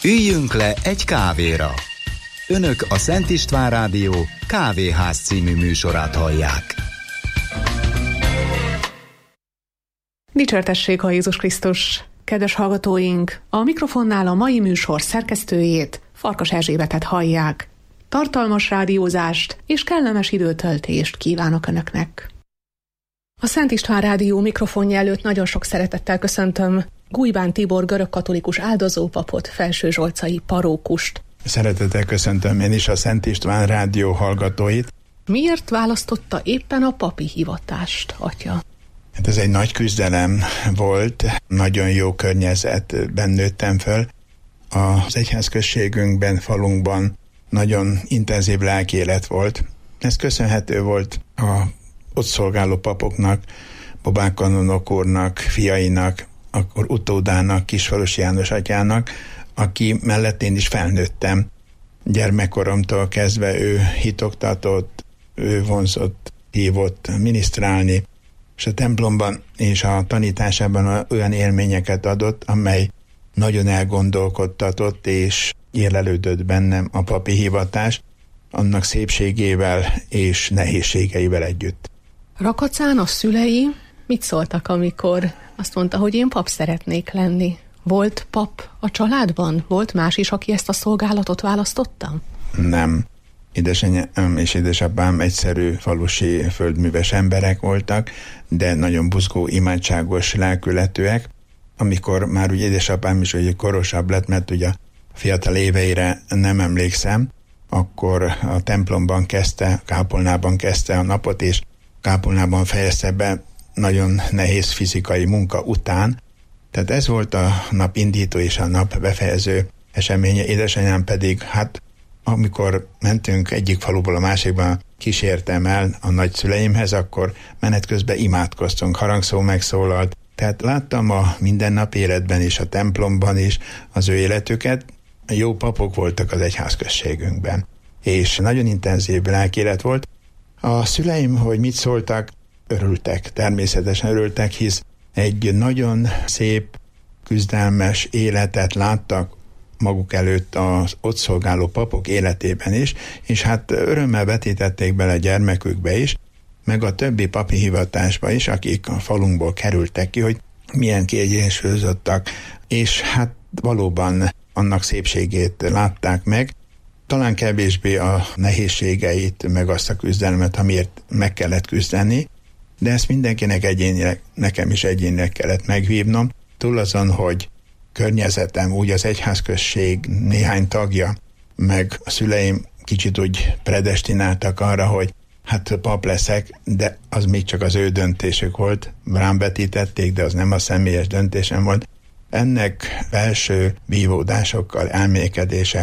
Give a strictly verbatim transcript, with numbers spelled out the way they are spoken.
Üljünk le egy kávéra. Önök a Szent István Rádió Kávéház című műsorát hallják. Dicsértessék a Jézus Krisztus! Kedves hallgatóink, a mikrofonnál a mai műsor szerkesztőjét, Farkas Erzsébetet hallják. Tartalmas rádiózást és kellemes időtöltést kívánok Önöknek. A Szent István Rádió mikrofonja előtt nagyon sok szeretettel köszöntöm Gújbán Tibor görögkatolikus áldozópapot, felsőzsolcai parókust. Szeretettel köszöntöm én is a Szent István Rádió hallgatóit. Miért választotta éppen a papi hivatást, atya? Hát ez egy nagy küzdelem volt, nagyon jó környezetben nőttem föl. Az egyházközségünkben, falunkban nagyon intenzív lelkiélet volt. Ez köszönhető volt a ott szolgáló papoknak, Bobák kanonok úrnak, fiainak, akkor utódának, Kisfalusi János atyának, aki mellett én is felnőttem. Gyermekkoromtól kezdve ő hitoktatott, ő vonzott, hívott minisztrálni, és a templomban és a tanításában olyan élményeket adott, amely nagyon elgondolkodtatott, és érlelődött bennem a papi hivatás, annak szépségével és nehézségeivel együtt. Rakacán a szülei mit szóltak, amikor azt mondta, hogy én pap szeretnék lenni? Volt pap a családban? Volt más is, aki ezt a szolgálatot választotta? Nem. Édesanyám és édesapám egyszerű falusi földműves emberek voltak, de nagyon buzgó, imádságos lelkületűek. Amikor már ugye édesapám is ugye korosabb lett, mert ugye a fiatal éveire nem emlékszem, akkor a templomban kezdte, kápolnában kezdte a napot, és kápolnában fejezte be nagyon nehéz fizikai munka után. Tehát ez volt a nap indító és a nap befejező eseménye. Édesanyám pedig, hát amikor mentünk egyik faluból a másikban, kísértem el a nagyszüleimhez, akkor menet közben imádkoztunk, harangszó megszólalt. Tehát láttam a mindennapi életben is, a templomban is az ő életüket. Jó papok voltak az egyházközségünkben, és nagyon intenzív lelkélet volt. A szüleim, hogy mit szóltak, örültek, természetesen örültek, hisz egy nagyon szép, küzdelmes életet láttak maguk előtt az ott szolgáló papok életében is, és hát örömmel vetítették bele gyermekükbe is, meg a többi papi hivatásba is, akik a falunkból kerültek ki, hogy milyen kiegyensúlyozottak, és hát valóban annak szépségét látták meg, talán kevésbé a nehézségeit, meg azt a küzdelmet, amiért meg kellett küzdeni, de ezt mindenkinek egyénileg, nekem is egyénileg kellett megvívnom, túl azon, hogy környezetem, úgy az egyházközség néhány tagja, meg a szüleim kicsit úgy predestináltak arra, hogy hát pap leszek, de az még csak az ő döntésük volt, rám vetítették, de az nem a személyes döntésem volt. Ennek belső vívódásokkal, elmékedésekkel,